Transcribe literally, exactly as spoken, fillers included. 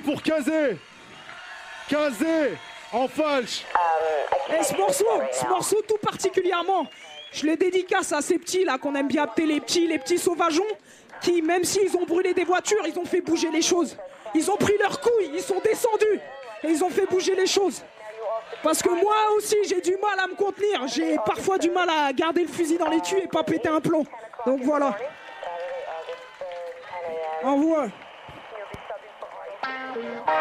pour Kazé. Kazé en falche. Et ce morceau, ce morceau tout particulièrement, je le dédicace à ces petits là qu'on aime bien appeler les petits, les petits sauvageons, qui même s'ils ont brûlé des voitures, ils ont fait bouger les choses. Ils ont pris leurs couilles, ils sont descendus et ils ont fait bouger les choses. Parce que moi aussi j'ai du mal à me contenir, j'ai parfois du mal à garder le fusil dans les tuyaux et pas péter un plomb. Donc voilà. Au revoir.